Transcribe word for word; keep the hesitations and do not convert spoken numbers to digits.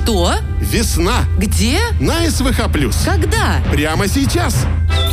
Что? Весна. Где? На СВХ+. Когда? Прямо сейчас.